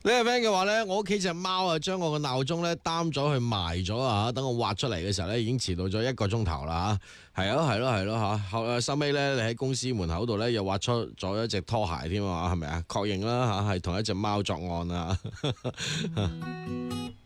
呢個 friend 嘅話咧，我屋企隻貓啊，將我個鬧鐘咧擔咗去埋咗啊！等我挖出嚟嘅時候咧，已經遲到咗1個鐘頭啦嚇。係咯嚇，收尾咧，你喺公司門口度咧又挖出咗一隻拖鞋添啊，係咪啊？確認啦嚇，係同一隻貓作案啊！